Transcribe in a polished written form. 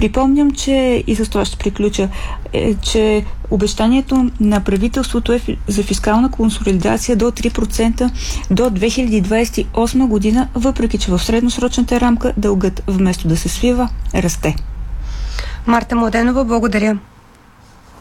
Припомням, че и с това ще приключа, че обещанието на правителството е за фискална консолидация до 3% до 2028 година, въпреки че в средносрочната рамка дългът вместо да се свива, расте. Марта Младенова, благодаря.